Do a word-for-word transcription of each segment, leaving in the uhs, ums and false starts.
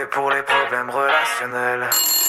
pour les problèmes relationnels.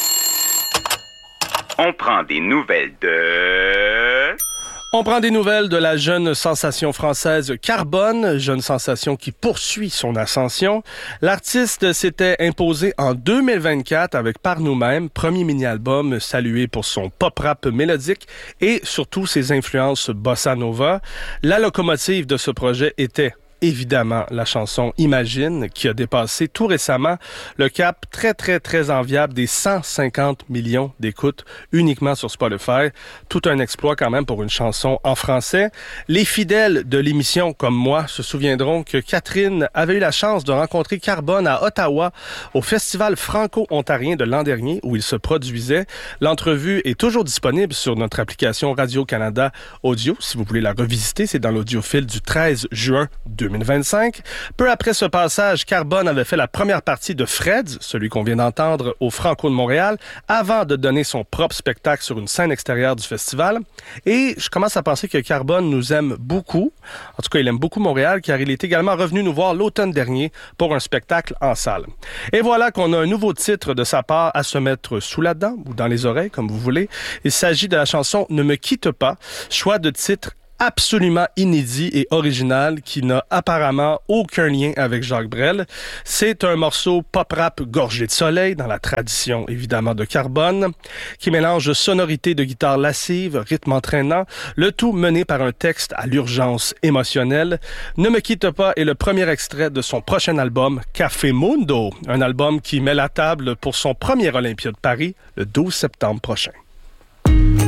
On prend des nouvelles de... On prend des nouvelles de la jeune sensation française Carbone, jeune sensation qui poursuit son ascension. L'artiste s'était imposé en deux mille vingt-quatre avec Par nous-mêmes, premier mini-album salué pour son pop-rap mélodique et surtout ses influences bossa nova. La locomotive de ce projet était évidemment la chanson Imagine, qui a dépassé tout récemment le cap très, très, très enviable des cent cinquante millions d'écoutes uniquement sur Spotify. Tout un exploit quand même pour une chanson en français. Les fidèles de l'émission, comme moi, se souviendront que Catherine avait eu la chance de rencontrer Carbone à Ottawa au Festival franco-ontarien de l'an dernier où il se produisait. L'entrevue est toujours disponible sur notre application Radio-Canada Audio. Si vous voulez la revisiter, c'est dans l'audiophile du treize juin deux mille vingt-cinq. Peu après ce passage, Carbone avait fait la première partie de Freds, celui qu'on vient d'entendre au Franco de Montréal, avant de donner son propre spectacle sur une scène extérieure du festival. Et je commence à penser que Carbone nous aime beaucoup. En tout cas, il aime beaucoup Montréal, car il est également revenu nous voir l'automne dernier pour un spectacle en salle. Et voilà qu'on a un nouveau titre de sa part à se mettre sous la dent, ou dans les oreilles, comme vous voulez. Il s'agit de la chanson « Ne me quitte pas », choix de titre absolument inédit et original qui n'a apparemment aucun lien avec Jacques Brel. C'est un morceau pop-rap gorgé de soleil dans la tradition évidemment de Carbone qui mélange sonorité de guitare lascive, rythme entraînant, le tout mené par un texte à l'urgence émotionnelle. Ne me quitte pas est le premier extrait de son prochain album Café Mundo, un album qui met la table pour son premier Olympia de Paris le douze septembre prochain.